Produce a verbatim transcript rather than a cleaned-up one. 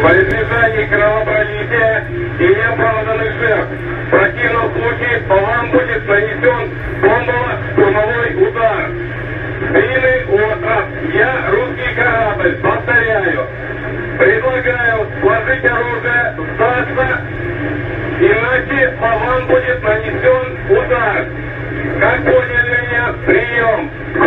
Во избежание кровопролития и неоправданных жертв. В противном случае по вам будет нанесен бомбово-штурмовой удар. Длинный остров. Я русский корабль. Повторяю. Предлагаю сложить оружие, сдаться, иначе по вам будет нанесен удар. Как поняли меня? Прием.